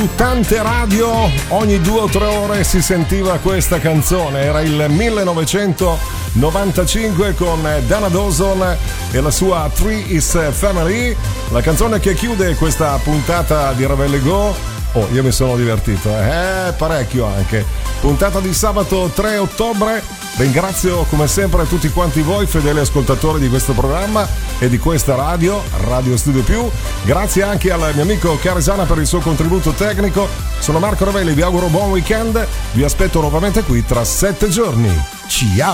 Tante radio, ogni 2 o 3 ore si sentiva questa canzone. Era il 1995 con Dana Dawson e la sua Three is Family, la canzone che chiude questa puntata di Ravelle Go. Oh, io mi sono divertito, parecchio anche. Puntata di sabato 3 ottobre. Ringrazio come sempre tutti quanti voi, fedeli ascoltatori di questo programma e di questa radio, Radio Studio Più. Grazie anche al mio amico Caresana per il suo contributo tecnico. Sono Marco Ravelli, vi auguro buon weekend. Vi aspetto nuovamente qui tra 7 giorni. Ciao!